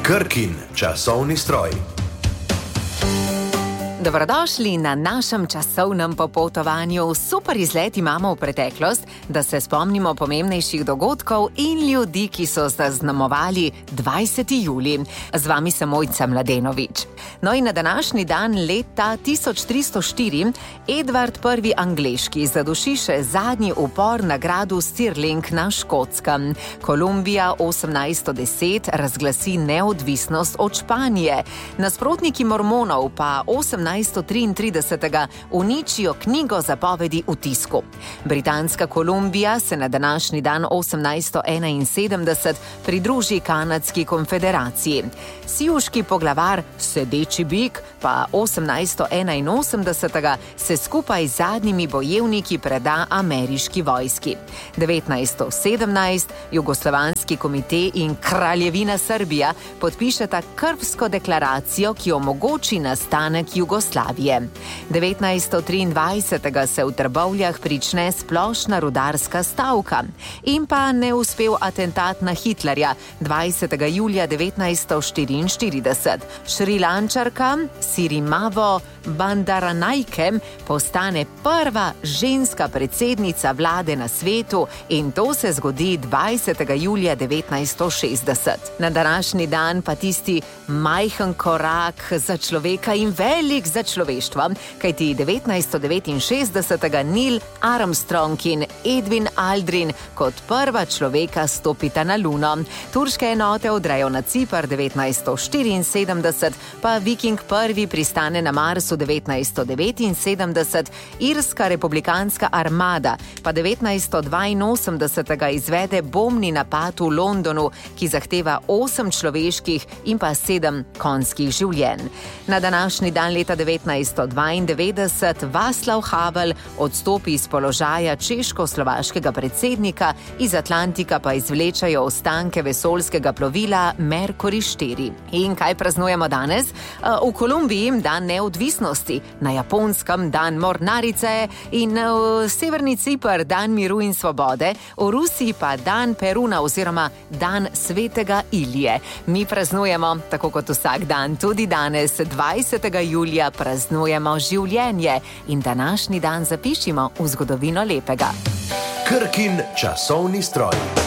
Krkin časovni stroj. Dobrodošli na našem časovnem popotovanju. Super izlet imamo v preteklost, da se spomnimo pomembnejših dogodkov in ljudi, ki so zaznamovali 20. julij. Z vami sem Mojca Mladenovič. No in na današnji dan leta 1304 Edvard I. Angleški zaduši še zadnji upor na gradu Stirling na Škotskem. Kolumbija 1810 razglasi neodvisnost od Španije. Nasprotniki mormonov pa 1833 uničijo knjigo zapovedi v tisku. Britanska Kolumbija se na današnji dan 1871 pridruži Kanadski konfederaciji. Sijuški poglavar Sedeči bik pa 1881 se skupaj z zadnjimi bojevniki preda ameriški vojski. 1917 Jugoslovanski komite in Kraljevina Srbija podpišeta krvsko deklaracijo, ki omogoči nastanek Jugoslavije. 1923 se v Trbovljah prične splošna rudarska stavka in pa neuspel atentat na Hitlerja 20. julija 1944. Šrilančarka Sirimavo Bandaranaike postane prva ženska predsednica vlade na svetu in to se zgodi 20. julija 1960. Na današnji dan pa tisti majhen korak za človeka in velik za človeštvo, kajti 1969 Neil Armstrong in Edwin Aldrin kot prva človeka stopita na Luno. Turške enote odrejo na Ciper 1974, pa Viking I pristane na Marsu 1979, Irska republikanska armada pa 1982 izvede bombni napad v Londonu, ki zahteva 8 človeških in pa 7 konjskih življenj. Na današnji dan leta 1992 Václav Havel odstopi iz položaja češko-slovaškega predsednika, iz Atlantika pa izvlečajo ostanke vesoljskega plovila Mercury 4. In kaj praznujemo danes? V Kolumbiji dan neodvisnosti, na Japonskem dan mornarice in v severni Ciper dan miru in svobode, v Rusiji pa dan Peruna oziroma dan svetega Ilije. Mi praznujemo, tako kot vsak dan, tudi danes, 20. julija, praznujemo življenje in današnji dan zapišimo v zgodovino lepega. Krkin časovni stroj.